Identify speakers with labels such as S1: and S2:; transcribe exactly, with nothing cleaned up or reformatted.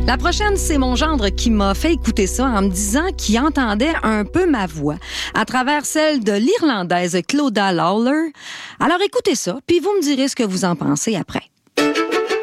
S1: La prochaine, c'est mon gendre qui m'a fait écouter ça en me disant qu'il entendait un peu ma voix à travers celle de l'Irlandaise Clodagh Lawler. Alors écoutez ça, puis vous me direz ce que vous en pensez après.